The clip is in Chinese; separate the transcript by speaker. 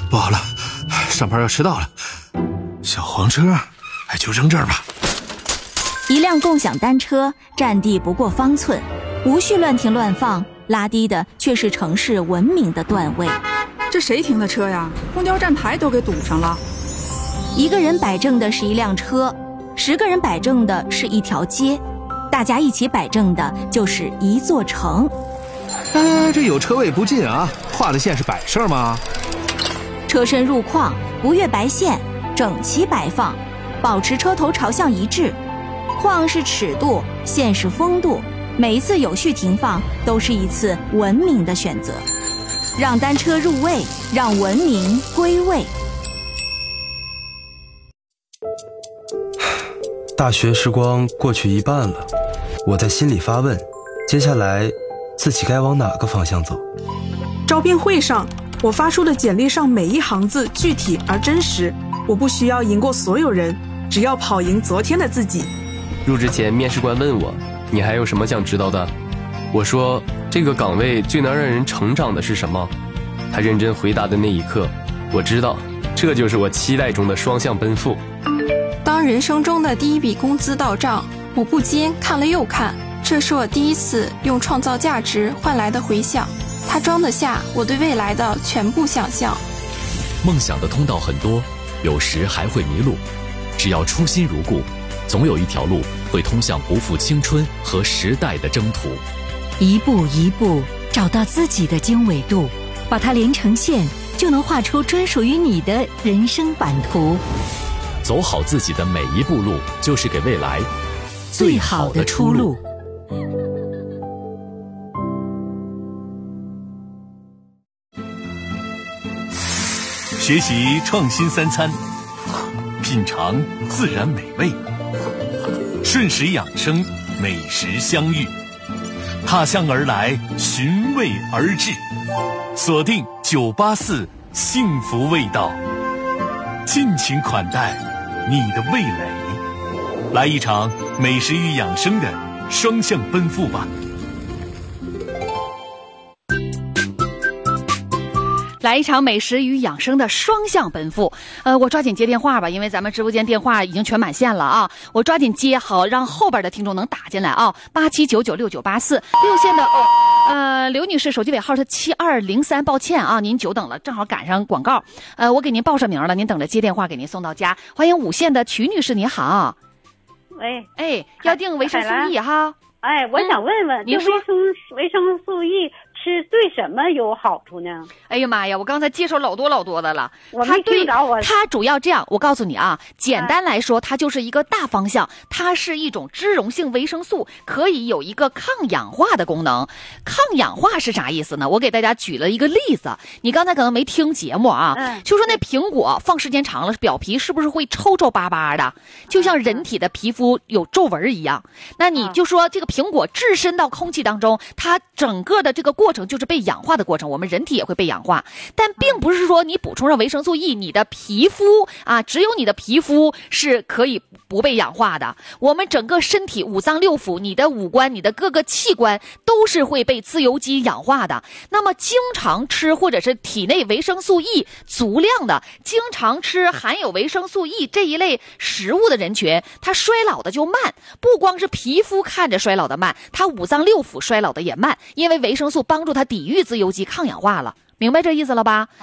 Speaker 1: 不好了，上班要迟到了。小黄车，就扔这儿吧。
Speaker 2: 一辆共享单车占地不过方寸，无需乱停乱放，拉低的却是城市文明的段位。
Speaker 3: 这谁停的车呀？公交站牌都给堵上了。
Speaker 2: 一个人摆正的是一辆车，10个人摆正的是一条街，大家一起摆正的就是一座城。
Speaker 1: 这有车位不进啊，画的线是摆设吗？
Speaker 2: 车身入框，不越白线，整齐摆放，保持车头朝向一致。框是尺度，线是风度，每一次有序停放都是一次文明的选择。让单车入位，让文明归位。
Speaker 4: 大学时光过去一半了，我在心里发问，接下来自己该往哪个方向走？
Speaker 5: 招聘会上，我发出的简历上每一行字具体而真实，我不需要赢过所有人，只要跑赢昨天的自己。
Speaker 6: 入职前，面试官问我，你还有什么想知道的？我说，这个岗位最能让人成长的是什么？他认真回答的那一刻，我知道，这就是我期待中的双向奔赴。
Speaker 7: 当人生中的第一笔工资到账，我不禁看了又看，这是我第一次用创造价值换来的回响，它装得下我对未来的全部想象。
Speaker 8: 梦想的通道很多，有时还会迷路，只要初心如故，总有一条路会通向不负青春和时代的征途。
Speaker 9: 一步一步找到自己的经纬度，把它连成线，就能画出专属于你的人生版图。
Speaker 8: 走好自己的每一步路，就是给未来最好的出路。
Speaker 10: 学习创新三餐，品尝自然美味，顺时养生，美食相遇，踏香而来，寻味而至，锁定984幸福味道，尽情款待你的味蕾，来一场美食与养生的双向奔赴吧。
Speaker 11: 来一场美食与养生的双向奔赴。我抓紧接电话吧，因为咱们直播间电话已经全满线了啊，我抓紧接好，让后边的听众能打进来啊。87996984，六线的刘女士手机尾号是7203，抱歉啊，您久等了，正好赶上广告。我给您报上名了，您等着接电话给您送到家。欢迎5线的曲女士，您好。
Speaker 12: 喂，
Speaker 11: 要订维生素 E 哈。
Speaker 12: 我想问问，
Speaker 11: 您说
Speaker 12: 维生素 E 吃对什么有好处呢？
Speaker 11: 哎呀妈呀，我刚才介绍老多的了。
Speaker 12: 我没听着
Speaker 11: 它主要这样，我告诉你啊，简单来说，它就是一个大方向，它是一种脂溶性维生素，可以有一个抗氧化的功能。抗氧化是啥意思呢？我给大家举了一个例子，你刚才可能没听节目啊，就说那苹果放时间长了，表皮是不是会抽抽巴巴的，就像人体的皮肤有皱纹一样。那你就说这个苹果置身到空气当中，它整个的这个过程就是被氧化的过程，我们人体也会被氧化，但并不是说你补充上维生素 E， 你的皮肤啊，只有你的皮肤是可以不被氧化的。我们整个身体五脏六腑，你的五官，你的各个器官都是会被自由基氧化的。那么经常吃或者是体内维生素 E 足量的，经常吃含有维生素 E 这一类食物的人群，它衰老的就慢。不光是皮肤看着衰老的慢，它五脏六腑衰老的也慢，因为维生素帮助它抵御自由基抗氧化了。明白这意思了吧？